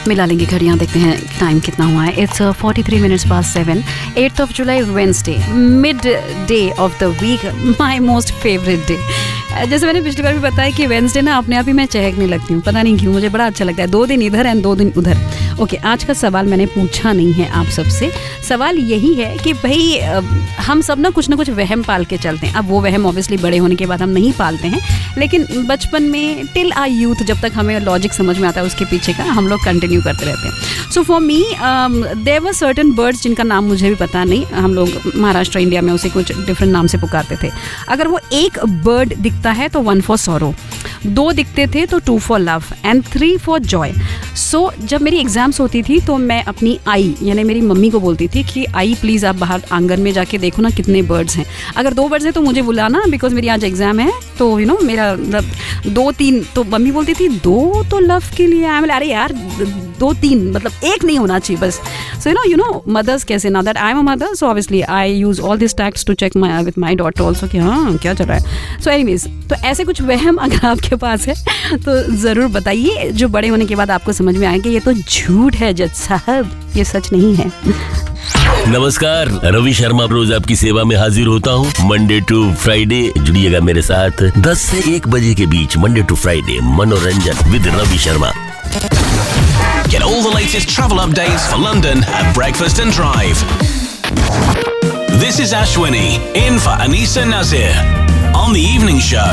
मिला लेंगे घड़ियाँ, देखते हैं टाइम कितना हुआ है। It's 43 minutes past 7, 8th of July, Wednesday, mid day of the week, my most favourite day. जैसे मैंने पिछली बार भी बताया कि वेंसडे ना अपने आप ही मैं चहकने लगती हूँ, पता नहीं क्यों, मुझे बड़ा अच्छा लगता है। 2 दिन इधर एंड 2 दिन उधर। ओके, आज का सवाल मैंने पूछा नहीं है आप सबसे। सवाल यही है कि भाई हम सब ना कुछ वहम पाल के चलते हैं। अब वो वहम ऑब्वियसली बड़े होने के बाद हम नहीं पालते हैं, लेकिन बचपन में टिल आर यूथ, जब तक हमें लॉजिक समझ में आता है उसके पीछे का, हम लोग कंटिन्यू करते रहते हैं। So for me there were certain birds जिनका नाम मुझे भी पता नहीं, हम लोग महाराष्ट्र इंडिया में उसे कुछ डिफरेंट नाम से पुकारते थे। अगर वो एक बर्ड दिखता है तो 1 for sorrow, 2 दिखते थे तो 2 for love and 3 for joy। सो जब मेरी एग्जाम्स होती थी तो मैं अपनी आई यानी मेरी मम्मी को बोलती थी कि आई प्लीज़ आप बाहर आंगन में जाके देखो ना कितने बर्ड्स हैं। अगर 2 बर्ड्स हैं तो मुझे बुलाना, बिकॉज मेरी आज एग्जाम है। तो यू नो मेरा 2-3, तो मम्मी बोलती थी 2 तो लव के लिए है। अरे यार 2-3 मतलब 1 नहीं होना चाहिए बस। सो यू नो मदर्स कैसे, ना that I am a mother, so obviously I use all this tax to check my with my daughter also कि हाँ क्या चल रहा है। सो एनीवेज, तो ऐसे कुछ वहम अगर आपके पास है तो ज़रूर बताइए, जो बड़े होने के बाद आपको समझ में आए कि ये तो झूठ है जज साहब, ये सच नहीं है। नमस्कार, रवि शर्मा रोज आपकी सेवा में हाजिर होता हूँ। मंडे टू फ्राइडे जुड़िएगा मेरे साथ 10 से 1 बजे के बीच। मंडे टू फ्राइडे मनोरंजन with Ravi Sharma. Get all the latest travel updates for London at Breakfast and Drive. This is Ashwini in for Anisa Nazir on the evening show.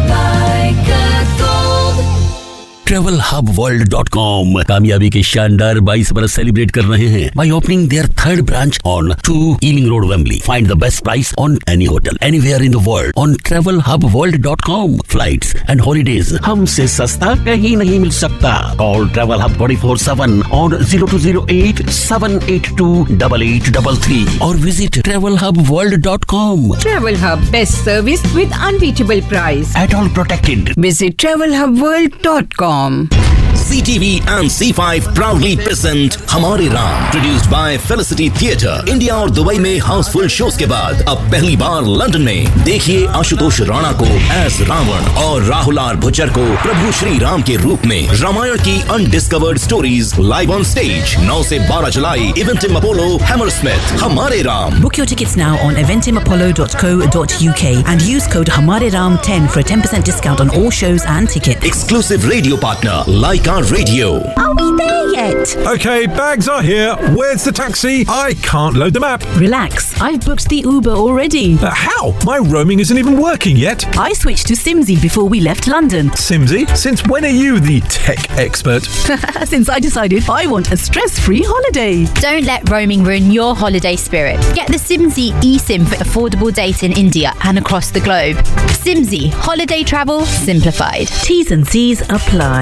TravelHubWorld.com कामयाबी के शानदार 22 बरस सेलिब्रेट कर रहे हैं by opening their 3rd branch on 2 Ealing Road, Wembley. Find the best price on any hotel anywhere in the world on TravelHubWorld.com. Flights and holidays हमसे सस्ता कहीं नहीं मिल सकता। Call Travel Hub 24/7 on 0208 782 8833 और visit TravelHubWorld.com. Travel Hub, best service with unbeatable price. At all protected. Visit TravelHubWorld.com. CTV and C5 proudly present हमारे Ram, produced by Felicity Theatre. India और Dubai में Housefull shows के बाद अब पहली बार लंदन में देखिए आशुतोष राणा को एज रावण और राहुल आर भुच्चर को प्रभु श्री राम के रूप में। रामायण की undiscovered stories live on stage 9 से 12 जुलाई, इवेंटिम अपोलो, हैमरस्मिथ। हमारे Ram. Book your tickets now on eventimapollo.co.uk and use code HAMARERAM10 for a 10% discount on all shows and tickets. Exclusive radio partner Like Our Radio. Are we there yet? Okay, bags are here. Where's the taxi? I can't load the map. Relax, I've booked the Uber already. How? My roaming isn't even working yet. I switched to Simsy before we left London. Simsy? Since when are you the tech expert? Since I decided I want a stress-free holiday. Don't let roaming ruin your holiday spirit. Get the Simsy eSIM for affordable data in India and across the globe. Simsy, holiday travel simplified. T's and C's apply.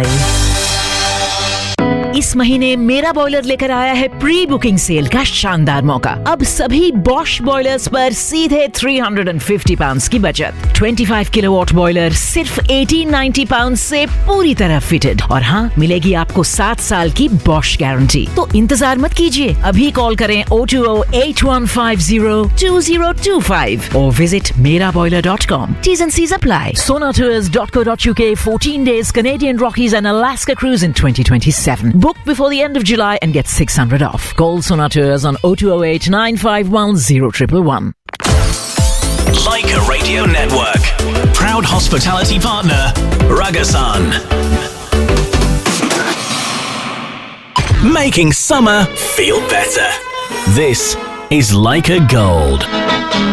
इस महीने मेरा boiler लेकर आया है pre booking cell का शानदार मौका। अब सभी बॉश बॉयलर्स पर सीधे £350 की बचत। 25 किलोवाट बॉयलर सिर्फ £1890 से पूरी तरह फिटेड। और हाँ, मिलेगी आपको 7 साल की बॉश गारंटी। तो इंतजार मत कीजिए, अभी कॉल करें 02081502025 और visit meraboiler.com. T's and C's apply. Sonatours.co.uk 14 days Canadian Rockies and Alaska cruise in 2027. Book before the end of July and get 600 off. Call Sonatours on 0208 951 0111. Leica Radio Network. Proud hospitality partner, Ragasan. Making summer feel better. This is Leica Gold.